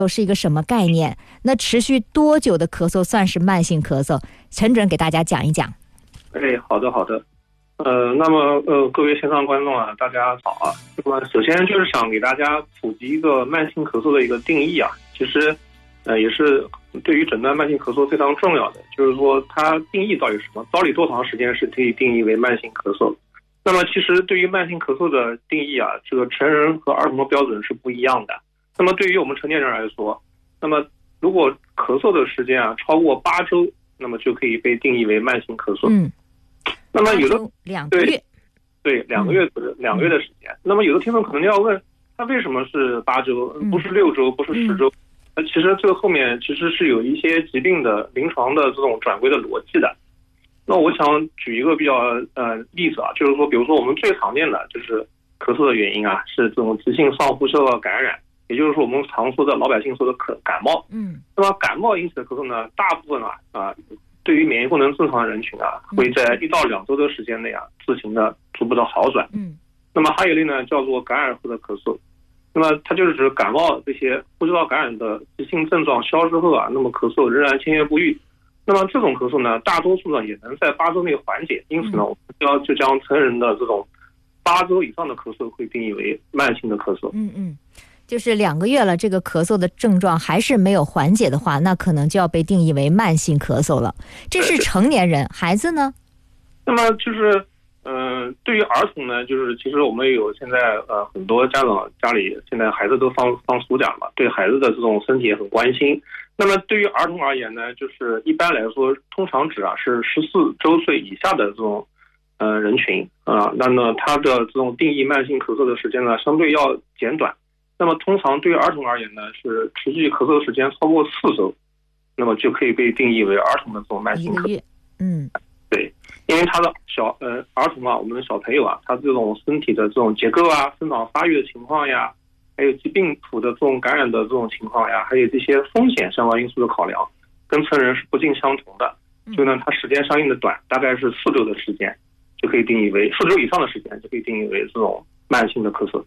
是一个什么概念？那持续多久的咳嗽算是慢性咳嗽？陈主任给大家讲一讲。 好的。那么各位线上观众啊，大家好啊。那么首先就是想给大家普及一个慢性咳嗽的一个定义啊，其实也是对于诊断慢性咳嗽非常重要的，就是说它定义到底是什么，到底多长时间是可以定义为慢性咳嗽。那么其实对于慢性咳嗽的定义啊，这个成人和儿童的标准是不一样的。那么对于我们成年人来说，那么如果咳嗽的时间啊超过8周，那么就可以被定义为慢性咳嗽。那么有的 2个月， 对2个月的时间。那么有的听众可能要问，他为什么是8周，不是6周，不是10周？其实这个后面其实是有一些疾病的临床的这种转归的逻辑的。那我想举一个比较例子啊，就是说，比如说我们最常见的就是咳嗽的原因啊，是这种急性上呼吸道感染，也就是说我们常说的老百姓说的感冒。那么感冒引起的咳嗽呢，大部分对于免疫功能正常的人群啊，会在1到2周的时间内啊，自行的逐步的好转。那么还有一类呢，叫做感染后的咳嗽。那么它就是指感冒这些呼吸道感染的急性症状消失后啊，那么咳嗽仍然千言不愈。那么这种咳嗽呢，大多数呢也能在8周内缓解。因此呢，我们就将成人的这种8周以上的咳嗽会定义为慢性的咳嗽。 就是2个月了，这个咳嗽的症状还是没有缓解的话，那可能就要被定义为慢性咳嗽了。这是成年人，孩子呢？ 那么就是对于儿童呢，就是其实我们有现在很多家长家里现在孩子都放暑假嘛，对孩子的这种身体也很关心。那么对于儿童而言呢，就是一般来说通常指是14周岁以下的这种人群啊，那么他的这种定义慢性咳嗽的时间呢相对要简短。那么通常对于儿童而言呢，是持续咳嗽的时间超过4周，那么就可以被定义为儿童的这种慢性咳嗽。对，因为他的儿童啊，我们的小朋友啊，他这种身体的这种结构啊、生长发育的情况呀，还有疾病谱的这种感染的这种情况呀，还有这些风险相关因素的考量，跟成人是不尽相同的。所以呢，它时间相应的短，大概是4周的时间，就可以定义为4周以上的时间就可以定义为这种慢性的咳嗽。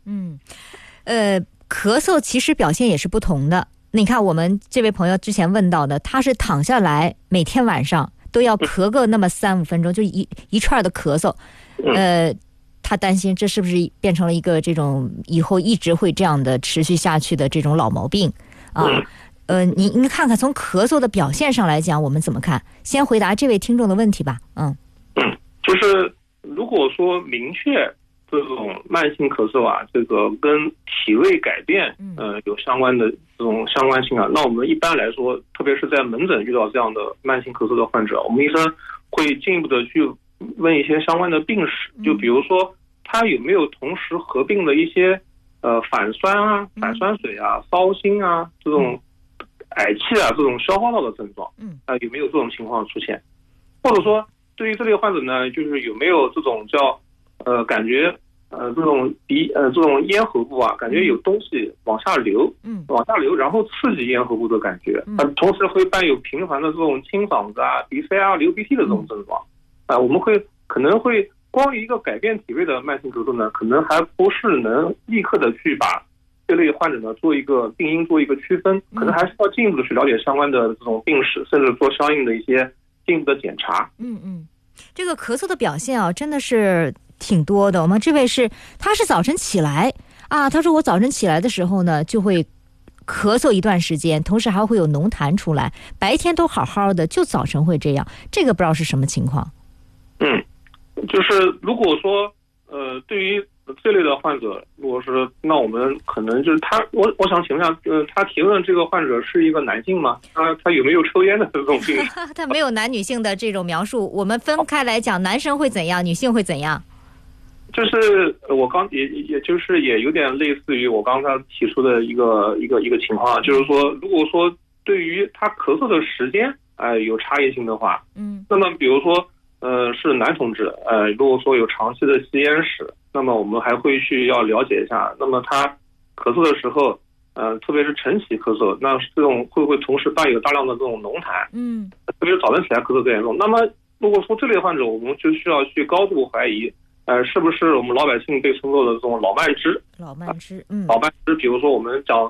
咳嗽其实表现也是不同的。你看我们这位朋友之前问到的，他是躺下来每天晚上都要咳个那么3-5分钟，就一串的咳嗽。他担心这是不是变成了一个这种以后一直会这样的持续下去的这种老毛病啊？您看看从咳嗽的表现上来讲，我们怎么看？先回答这位听众的问题吧。 就是如果说明确这种慢性咳嗽啊，这个跟体位改变有相关的这种相关性啊，那我们一般来说，特别是在门诊遇到这样的慢性咳嗽的患者，我们医生会进一步的去问一些相关的病史，就比如说他有没有同时合并的一些反酸啊、反酸水啊、烧心啊这种嗳气啊这种消化道的症状，有没有这种情况出现？或者说对于这类患者呢，就是有没有这种叫感觉这种这种咽喉部啊，感觉有东西往下流，然后刺激咽喉部的感觉，同时会伴有频繁的这种清嗓子啊、鼻塞啊、流鼻涕的这种症状，我们可能会光一个改变体位的慢性咳嗽呢，可能还不是能立刻的去把这类患者呢做一个病因做一个区分，可能还是要进一步的去了解相关的这种病史，甚至做相应的一些进一步的检查。 这个咳嗽的表现啊，真的是挺多的。我们这位他是早晨起来啊，他说我早晨起来的时候呢，就会咳嗽一段时间，同时还会有浓痰出来，白天都好好的，就早晨会这样。这个不知道是什么情况。 就是如果说对于这类的患者，如果是那我们可能就是我想请问一下，他提问这个患者是一个男性吗？他有没有抽烟的这种病史？ 他没有男女性的这种描述，我们分开来讲，男生会怎样，女性会怎样？ 就是我也就是也有点类似于我刚才提出的一个情况，就是说如果说对于他咳嗽的时间有差异性的话，那么比如说是男同志如果说有长期的吸烟史，那么我们还会要了解一下，那么他咳嗽的时候特别是晨起咳嗽，那这种会不会同时伴有大量的这种浓痰，特别是早晨起来咳嗽最严重。那么如果说这类患者，我们就需要去高度怀疑是不是我们老百姓被称作的这种老慢支。老慢支，比如说我们讲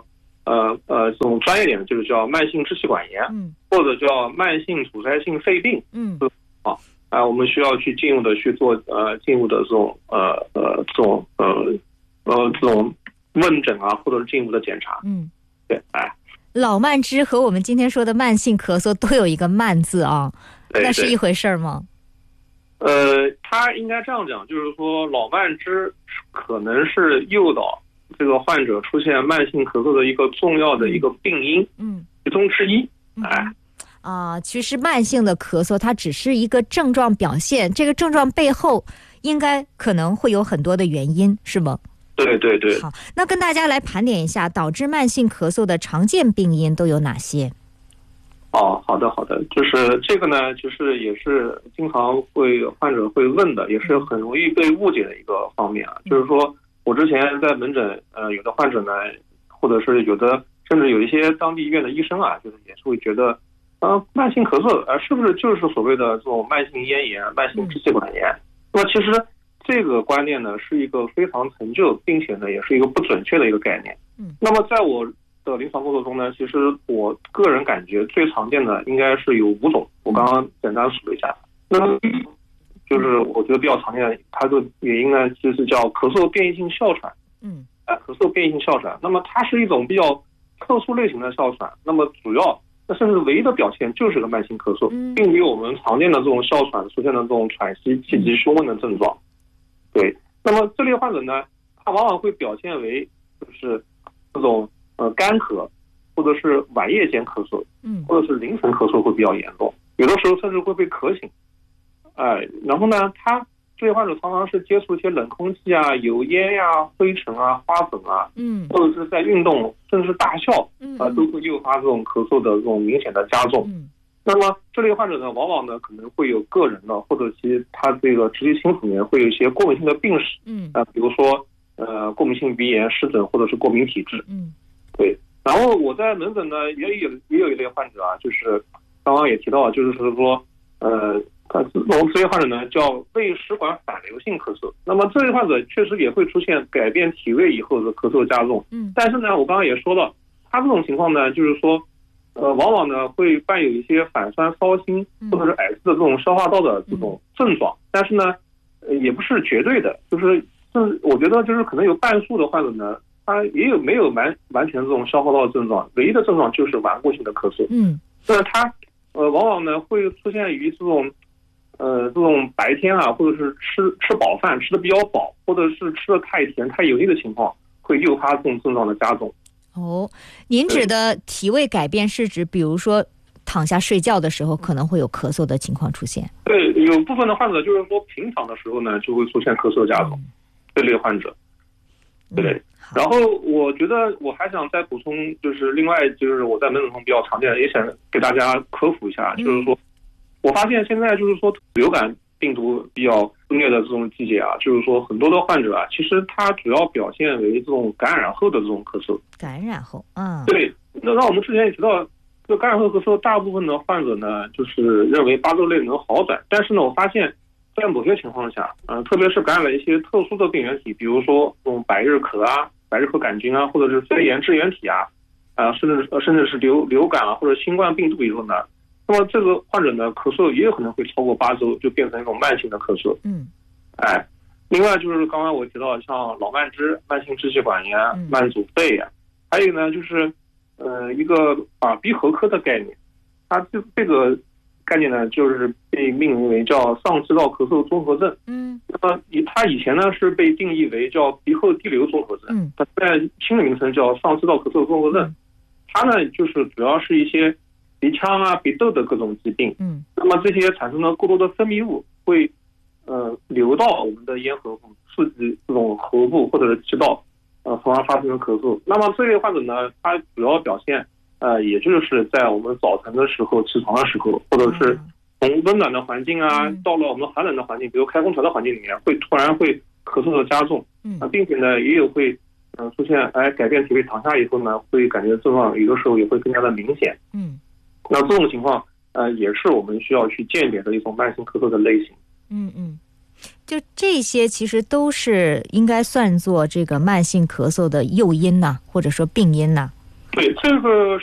这种专业点的就是叫慢性支气管炎，或者叫慢性阻塞性肺病，我们需要去进一步的去做进一步的这种问诊啊，或者是进一步的检查。对， 老慢支和我们今天说的慢性咳嗽都有一个慢字啊，那是一回事吗？ 他应该这样讲，就是说老慢支可能是诱导这个患者出现慢性咳嗽的一个重要的一个病因，其中之一。 其实慢性的咳嗽它只是一个症状表现，这个症状背后应该可能会有很多的原因，是吗？ 对对对。 好，那跟大家来盘点一下导致慢性咳嗽的常见病因都有哪些？ 好的，就是这个呢，就是也是经常患者会问的，也是很容易被误解的一个方面啊。就是说我之前在门诊，有的患者呢，或者是甚至有一些当地医院的医生啊，就是也是会觉得，慢性咳嗽是不是就是所谓的这种慢性咽炎、慢性支气管炎？那么其实这个观念呢，是一个非常陈旧，并且呢，也是一个不准确的一个概念。那么在我的临床工作中呢，其实我个人感觉最常见的应该是有5种，我刚刚简单数了一下。那么就是我觉得比较常见的，它的原因呢，就是叫咳嗽变异性哮喘。咳嗽变异性哮喘，那么它是一种比较特殊类型的哮喘，那么甚至唯一的表现就是个慢性咳嗽，并没有我们常见的这种哮喘出现的这种喘息、气急胸闷的症状。对，那么这类患者呢，他往往会表现为就是这种干咳，或者是晚夜间咳嗽，或者是凌晨咳嗽会比较严重，有的时候甚至会被咳醒。然后呢，这些患者常常是接触一些冷空气啊、油烟呀、灰尘啊、花粉啊，或者是在运动，甚至是大笑，都会诱发这种咳嗽的这种明显的加重。那么这类患者呢，往往呢可能会有个人的，或者其他这个直系亲属里面会有一些过敏性的病史，比如说过敏性鼻炎、湿疹或者是过敏体质。对。然后我在门诊呢也有一类患者啊，就是刚刚也提到，就是说我们这类患者呢叫胃食管反流性咳嗽。那么这类患者确实也会出现改变体位以后的咳嗽加重。但是呢，我刚刚也说到，他这种情况呢，就是说往往呢会伴有一些反酸烧心或者是癌症的这种消化道的这种症状，但是呢也不是绝对的，就是我觉得就是可能有半数的患者呢，他没有完全这种消化道的症状，唯一的症状就是顽固性的咳嗽。那他往往呢会出现于这种白天啊，或者是吃饱饭吃的比较饱，或者是吃的太甜太油腻的情况，会诱发这种症状的加重。 您指的体位改变是指比如说躺下睡觉的时候可能会有咳嗽的情况出现？ 对，有部分的患者就是说平躺的时候呢就会出现咳嗽加重，这类患者。对。然后我觉得我还想再补充，就是另外就是我在门诊中比较常见的，也想给大家科普一下，就是说我发现现在就是说流感病毒比较肆虐的这种季节啊，就是说很多的患者啊，其实他主要表现为这种感染后的这种咳嗽。 感染后， 对。那我们之前也提到，这感染后咳嗽，大部分的患者呢，就是认为8周内能好转，但是呢，我发现在某些情况下，特别是感染了一些特殊的病原体，比如说这种百日咳啊、百日咳杆菌啊，或者是肺炎支原体啊，甚至是流感啊或者新冠病毒以后呢，那么这个患者呢，咳嗽也有可能会超过8周，就变成一种慢性的咳嗽。另外就是刚刚我提到像老慢支、慢性支气管炎、慢阻肺啊，还有呢就是一个耳鼻喉科的概念，它这个概念呢就是被命名为叫上气道咳嗽综合症。那么它以前呢是被定义为叫鼻后滴流综合症，它现在新的名称叫上气道咳嗽综合症。它呢就是主要是一些鼻腔啊、鼻窦的各种疾病。那么这些产生的过多的分泌物会流到我们的咽喉部，刺激这种喉部或者是气道，从而发生的咳嗽。那么这类患者呢，他主要表现也就是在我们早晨的时候、起床的时候，或者是从温暖的环境啊到了我们寒冷的环境，比如开空调的环境里面，会突然会咳嗽的加重。并且呢也有会出现改变体位，躺下以后呢会感觉症状有的时候也会更加的明显。那这种情况也是我们需要去鉴别的一种慢性咳嗽的类型。 就这些其实都是应该算作这个慢性咳嗽的诱因呐，或者说病因呐。 对，这个